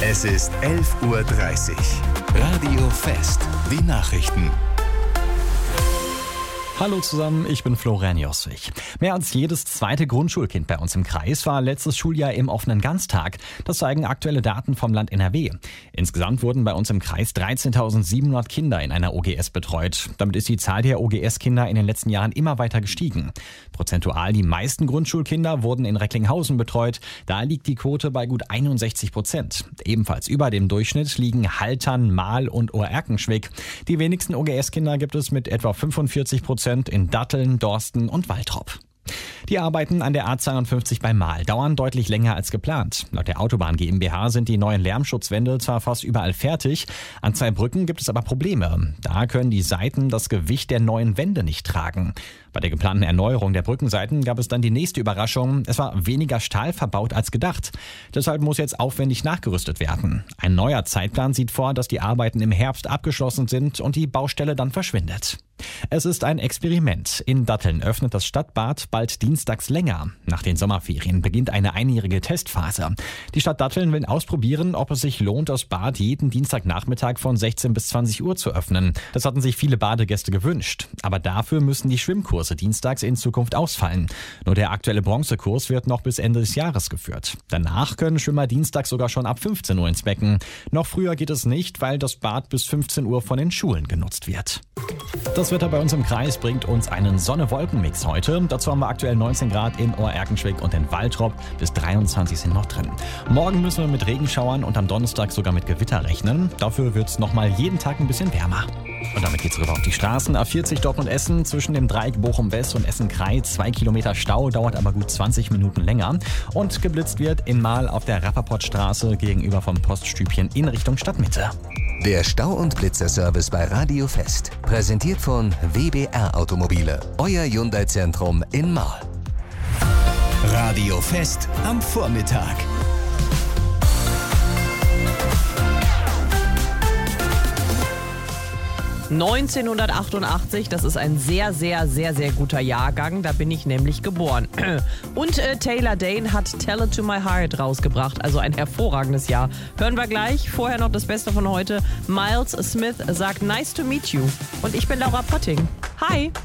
Es ist 11:30 Uhr. Radio Fest. Die Nachrichten. Hallo zusammen, ich bin Florian Josswig. Mehr als jedes zweite Grundschulkind bei uns im Kreis war letztes Schuljahr im offenen Ganztag. Das zeigen aktuelle Daten vom Land NRW. Insgesamt wurden bei uns im Kreis 13.700 Kinder in einer OGS betreut. Damit ist die Zahl der OGS-Kinder in den letzten Jahren immer weiter gestiegen. Prozentual die meisten Grundschulkinder wurden in Recklinghausen betreut. Da liegt die Quote bei gut 61%. Ebenfalls über dem Durchschnitt liegen Haltern, Mahl und Ohrerkenschwick. Die wenigsten OGS-Kinder gibt es mit etwa 45% in Datteln, Dorsten und Waltrop. Die Arbeiten an der A52 bei Mahl dauern deutlich länger als geplant. Laut der Autobahn GmbH sind die neuen Lärmschutzwände zwar fast überall fertig, an 2 Brücken gibt es aber Probleme. Da können die Seiten das Gewicht der neuen Wände nicht tragen. Bei der geplanten Erneuerung der Brückenseiten gab es dann die nächste Überraschung. Es war weniger Stahl verbaut als gedacht. Deshalb muss jetzt aufwendig nachgerüstet werden. Ein neuer Zeitplan sieht vor, dass die Arbeiten im Herbst abgeschlossen sind und die Baustelle dann verschwindet. Es ist ein Experiment. In Datteln öffnet das Stadtbad bald dienstags länger. Nach den Sommerferien beginnt eine einjährige Testphase. Die Stadt Datteln will ausprobieren, ob es sich lohnt, das Bad jeden Dienstagnachmittag von 16 bis 20 Uhr zu öffnen. Das hatten sich viele Badegäste gewünscht. Aber dafür müssen die Schwimmkurse dienstags in Zukunft ausfallen. Nur der aktuelle Bronzekurs wird noch bis Ende des Jahres geführt. Danach können Schwimmer dienstags sogar schon ab 15 Uhr ins Becken. Noch früher geht es nicht, weil das Bad bis 15 Uhr von den Schulen genutzt wird. Das Wetter bei uns im Kreis bringt uns einen Sonne-Wolken-Mix heute. Dazu haben wir aktuell 19 Grad in Ohrerkenschwick und in Waltrop. Bis 23 sind noch drin. Morgen müssen wir mit Regenschauern und am Donnerstag sogar mit Gewitter rechnen. Dafür wird es nochmal jeden Tag ein bisschen wärmer. Und damit geht's rüber auf die Straßen. A40 Dortmund-Essen zwischen dem Dreieck Bochum-West und Essen-Kreis. 2 Kilometer Stau, dauert aber gut 20 Minuten länger. Und geblitzt wird in Mahl auf der Rapperportstraße gegenüber vom Poststübchen in Richtung Stadtmitte. Der Stau- und Blitzerservice bei Radio Fest. Präsentiert von WBR Automobile. Euer Hyundai-Zentrum in Mahl. Radio Fest am Vormittag. ...1988, das ist ein sehr, sehr, sehr, sehr guter Jahrgang. Da bin ich nämlich geboren. Und Taylor Dayne hat Tell It To My Heart rausgebracht. Also ein hervorragendes Jahr. Hören wir gleich. Vorher noch das Beste von heute. Miles Smith sagt Nice to meet you. Und ich bin Laura Potting. Hi!